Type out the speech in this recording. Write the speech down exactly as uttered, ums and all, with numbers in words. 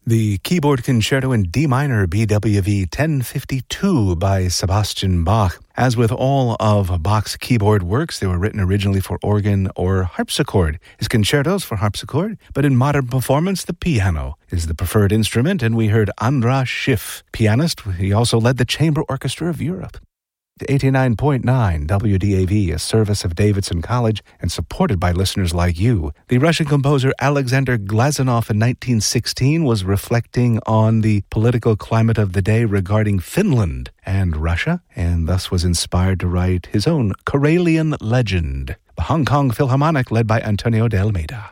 The Keyboard Concerto in D minor B W V ten fifty-two by Sebastian Bach. As with all of Bach's keyboard works, they were written originally for organ or harpsichord. His concertos for harpsichord, but in modern performance, the piano is the preferred instrument, and we heard Andras Schiff, pianist. He also led the Chamber Orchestra of Europe. eighty-nine point nine W D A V, a service of Davidson College and supported by listeners like you. The Russian composer Alexander Glazunov in nineteen sixteen was reflecting on the political climate of the day regarding Finland and Russia, and thus was inspired to write his own Karelian legend. The Hong Kong Philharmonic, led by Antonio de Almeida.